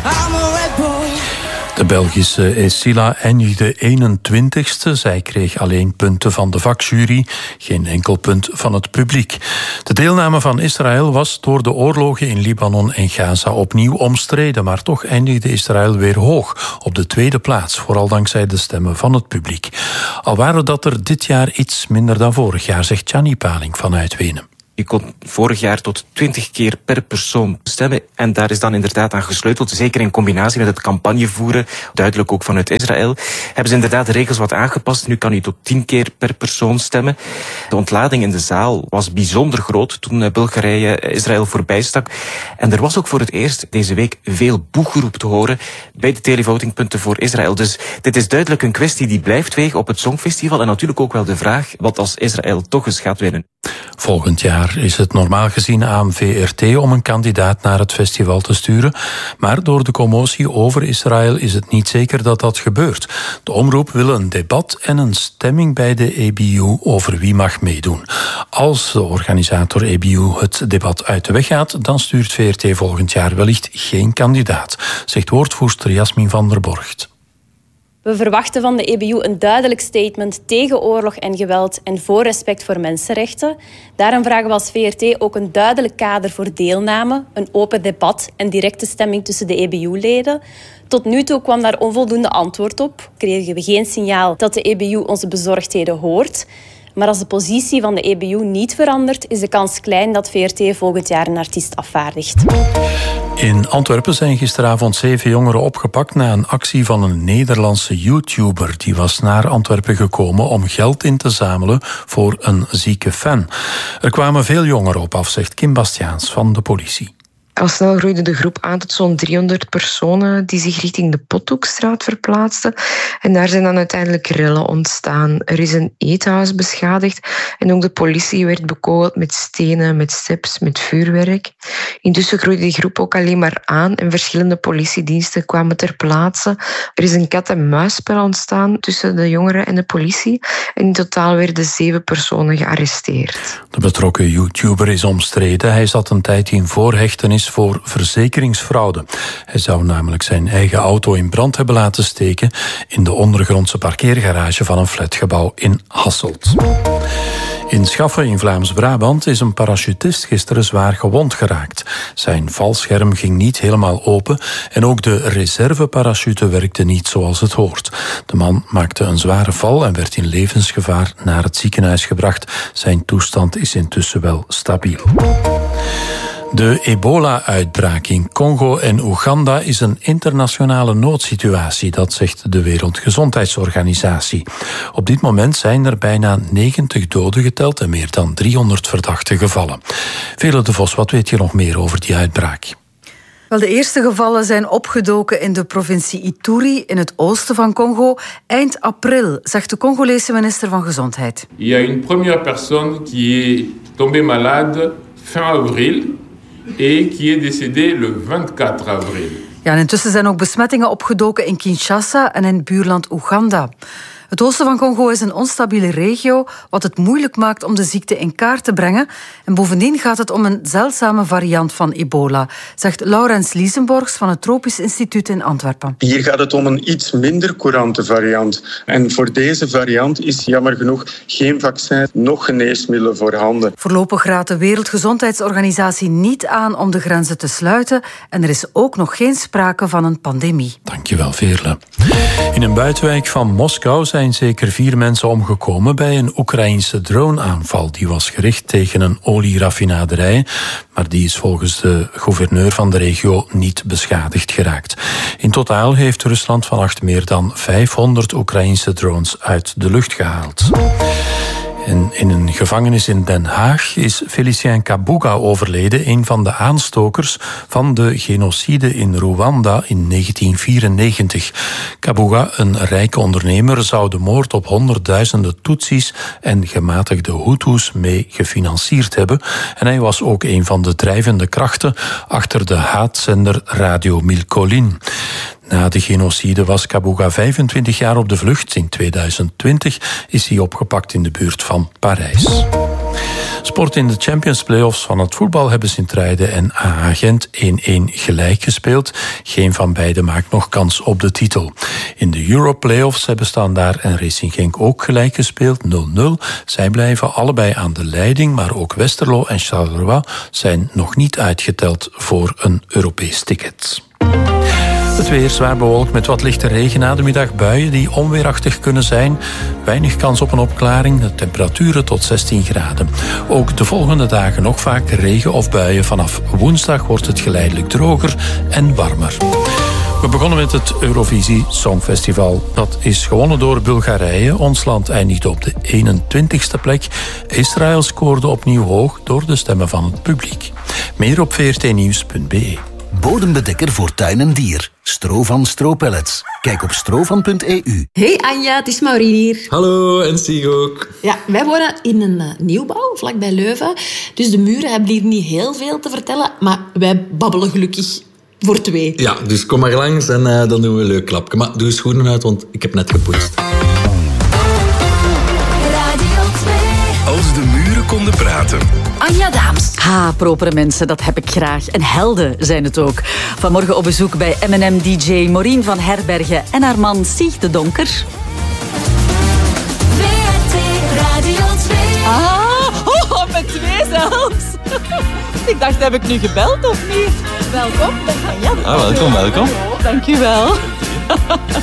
I'm a red boy. De Belgische Esila eindigde 21ste. Zij kreeg alleen punten van de vakjury, geen enkel punt van het publiek. De deelname van Israël was door de oorlogen in Libanon en Gaza opnieuw omstreden, maar toch eindigde Israël weer hoog, op de tweede plaats, vooral dankzij de stemmen van het publiek. Al waren dat er dit jaar iets minder dan vorig jaar, zegt Gianni Paling vanuit Wenen. Je kon vorig jaar tot 20 keer per persoon stemmen. En daar is dan inderdaad aan gesleuteld. Zeker in combinatie met het campagnevoeren, duidelijk ook vanuit Israël, hebben ze inderdaad de regels wat aangepast. Nu kan je tot 10 keer per persoon stemmen. De ontlading in de zaal was bijzonder groot toen Bulgarije Israël voorbijstak. En er was ook voor het eerst deze week veel boegeroep te horen bij de televotingpunten voor Israël. Dus dit is duidelijk een kwestie die blijft wegen op het Songfestival. En natuurlijk ook wel de vraag, wat als Israël toch eens gaat winnen? Volgend jaar is het normaal gezien aan VRT om een kandidaat naar het festival te sturen. Maar door de commotie over Israël is het niet zeker dat dat gebeurt. De omroep wil een debat en een stemming bij de EBU over wie mag meedoen. Als de organisator EBU het debat uit de weg gaat, dan stuurt VRT volgend jaar wellicht geen kandidaat, zegt woordvoerster Jasmin van der Borgt. We verwachten van de EBU een duidelijk statement tegen oorlog en geweld en voor respect voor mensenrechten. Daarom vragen we als VRT ook een duidelijk kader voor deelname, een open debat en directe stemming tussen de EBU-leden. Tot nu toe kwam daar onvoldoende antwoord op. Kregen we geen signaal dat de EBU onze bezorgdheden hoort. Maar als de positie van de EBU niet verandert, is de kans klein dat VRT volgend jaar een artiest afvaardigt. In Antwerpen zijn gisteravond 7 jongeren opgepakt na een actie van een Nederlandse YouTuber. Die was naar Antwerpen gekomen om geld in te zamelen voor een zieke fan. Er kwamen veel jongeren op af, zegt Kim Bastiaans van de politie. Al snel groeide de groep aan tot zo'n 300 personen die zich richting de Pothoekstraat verplaatsten. En daar zijn dan uiteindelijk rellen ontstaan. Er is een eethuis beschadigd en ook de politie werd bekogeld met stenen, met steps, met vuurwerk. Intussen groeide die groep ook alleen maar aan en verschillende politiediensten kwamen ter plaatse. Er is een kat-en-muisspel ontstaan tussen de jongeren en de politie. En in totaal werden 7 personen gearresteerd. De betrokken YouTuber is omstreden. Hij zat een tijd in voorhechtenis voor verzekeringsfraude. Hij zou namelijk zijn eigen auto in brand hebben laten steken in de ondergrondse parkeergarage van een flatgebouw in Hasselt. In Schaffen in Vlaams-Brabant is een parachutist gisteren zwaar gewond geraakt. Zijn valscherm ging niet helemaal open en ook de reserveparachute werkte niet zoals het hoort. De man maakte een zware val en werd in levensgevaar naar het ziekenhuis gebracht. Zijn toestand is intussen wel stabiel. De ebola-uitbraak in Congo en Oeganda is een internationale noodsituatie, dat zegt de Wereldgezondheidsorganisatie. Op dit moment zijn er bijna 90 doden geteld en meer dan 300 verdachte gevallen. Vele de Vos, wat weet je nog meer over die uitbraak? Wel, de eerste gevallen zijn opgedoken in de provincie Ituri in het oosten van Congo eind april, zegt de Congolese minister van Gezondheid. Il y a une première personne qui est tombée malade fin avril et qui est décédée le 24 avril. Ja, en intussen zijn ook besmettingen opgedoken in Kinshasa en in buurland Oeganda. Het oosten van Congo is een onstabiele regio, wat het moeilijk maakt om de ziekte in kaart te brengen. En bovendien gaat het om een zeldzame variant van ebola, zegt Laurens Liesenborgs van het Tropisch Instituut in Antwerpen. Hier gaat het om een iets minder courante variant. En voor deze variant is jammer genoeg geen vaccin, nog geneesmiddelen voorhanden. Voorlopig raadt de Wereldgezondheidsorganisatie niet aan om de grenzen te sluiten. En er is ook nog geen sprake van een pandemie. Dankjewel, Veerle. In een buitenwijk van Moskou zijn zeker 4 mensen omgekomen bij een Oekraïense droneaanval. Die was gericht tegen een olieraffinaderij, maar die is volgens de gouverneur van de regio niet beschadigd geraakt. In totaal heeft Rusland vannacht meer dan 500 Oekraïense drones uit de lucht gehaald. En in een gevangenis in Den Haag is Félicien Kabuga overleden, een van de aanstokers van de genocide in Rwanda in 1994. Kabuga, een rijke ondernemer, zou de moord op honderdduizenden Tutsis en gematigde Hutus mee gefinancierd hebben. En hij was ook een van de drijvende krachten achter de haatzender Radio Milkolin. Na de genocide was Kabuga 25 jaar op de vlucht. In 2020 is hij opgepakt in de buurt van Parijs. Sport in de Champions Playoffs van het voetbal hebben Sint-Truiden en AA Gent 1-1 gelijk gespeeld. Geen van beiden maakt nog kans op de titel. In de Euro-Playoffs hebben Standaard en Racing Genk ook gelijk gespeeld, 0-0. Zij blijven allebei aan de leiding, maar ook Westerlo en Charleroi zijn nog niet uitgeteld voor een Europees ticket. Het weer zwaar bewolkt met wat lichte regen na de middag, buien die onweerachtig kunnen zijn. Weinig kans op een opklaring, de temperaturen tot 16 graden. Ook de volgende dagen nog vaak regen of buien. Vanaf woensdag wordt het geleidelijk droger en warmer. We begonnen met het Eurovisie Songfestival. Dat is gewonnen door Bulgarije. Ons land eindigde op de 21ste plek. Israël scoorde opnieuw hoog door de stemmen van het publiek. Meer op vrtnieuws.be. Bodembedekker voor tuin en dier. Strovan Stropellets. Kijk op strovan.eu. Hey Anja, het is Maureen hier. Hallo, en Stig ook. Ja, wij wonen in een nieuwbouw, vlakbij Leuven. Dus de muren hebben hier niet heel veel te vertellen, maar wij babbelen gelukkig voor 2. Ja, dus kom maar langs en dan doen we een leuk klapje. Maar doe je schoenen uit, want ik heb net gepoetst. Als de muren konden praten. Anja Daams. Ha, propere mensen, dat heb ik graag. En helden zijn het ook. Vanmorgen op bezoek bij M&M-dj Maureen van Herbergen en haar man Sieg de Donker. VRT Radio 2. Ah, met 2 zelfs. Ik dacht, heb ik nu gebeld of niet? Welkom, dag Anja. Welkom. Dank u wel.